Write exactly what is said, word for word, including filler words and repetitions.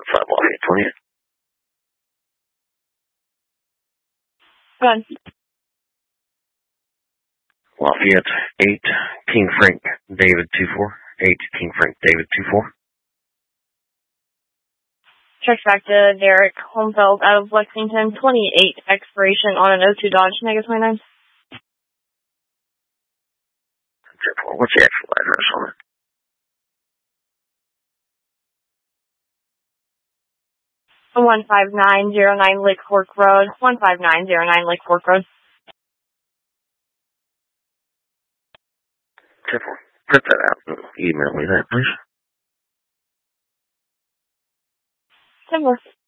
five Lafayette twenty-eight. Go ahead. Lafayette eight, King Frank David two four. eight, King Frank David two four. Check back to Derek Holmfeld out of Lexington, twenty-eight, expiration on an oh two Dodge, negative twenty-nine. What's the actual address on it? one five nine zero nine Lake Fork Road, one five nine zero nine Lake Fork Road. Print that out and email me that, please. Simple.